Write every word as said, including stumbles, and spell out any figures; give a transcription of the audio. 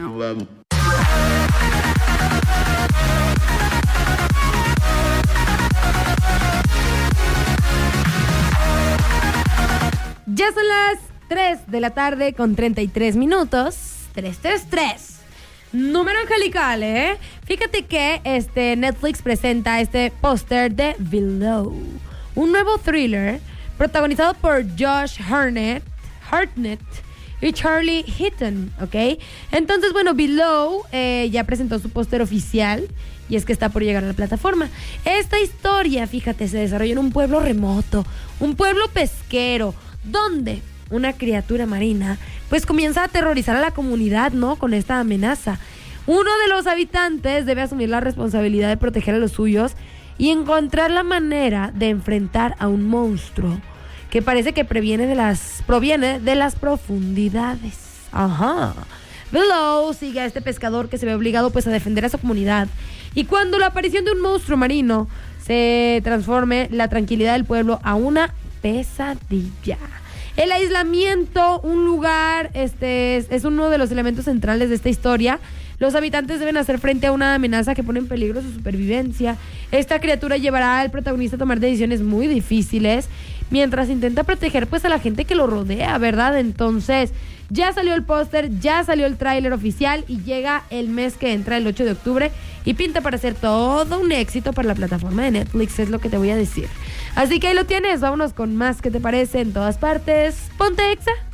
Ya son las tres de la tarde con treinta y tres minutos. tres tres tres. Número angelical, ¿eh? Fíjate que este Netflix presenta este póster de Below, un nuevo thriller protagonizado por Josh Hartnett, Hartnett y Charlie Heaton, ¿ok? Entonces, bueno, Below eh, ya presentó su póster oficial y es que está por llegar a la plataforma. Esta historia, fíjate, se desarrolla en un pueblo remoto, un pueblo pesquero, donde una criatura marina pues comienza a aterrorizar a la comunidad, ¿no? Con esta amenaza. Uno de los habitantes debe asumir la responsabilidad de proteger a los suyos y encontrar la manera de enfrentar a un monstruo que parece que previene de las, proviene de las profundidades. Ajá. Below sigue a este pescador que se ve obligado pues a defender a su comunidad. Y cuando la aparición de un monstruo marino se transforme la tranquilidad del pueblo a una pesadilla. El aislamiento, un lugar, este es, es uno de los elementos centrales de esta historia. Los habitantes deben hacer frente a una amenaza que pone en peligro su supervivencia. Esta criatura llevará al protagonista a tomar decisiones muy difíciles mientras intenta proteger pues a la gente que lo rodea, ¿verdad? Entonces, ya salió el póster, ya salió el tráiler oficial y llega el mes que entra, el ocho de octubre, y pinta para ser todo un éxito para la plataforma de Netflix, es lo que te voy a decir. Así que ahí lo tienes, vámonos con más. ¿Qué te parece? En todas partes, ponte Exa.